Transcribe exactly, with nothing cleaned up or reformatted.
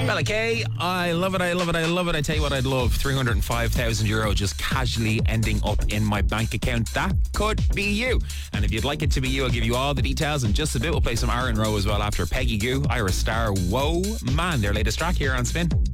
Bella K, I love it, I love it, I love it. I tell you what I'd love, three hundred five thousand euro just casually ending up in my bank account. That could be you. And if you'd like it to be you, I'll give you all the details in just a bit. We'll play some Aaron Rowe as well after Peggy Goo, Irish Star, Whoa Man, their latest track here on Spin.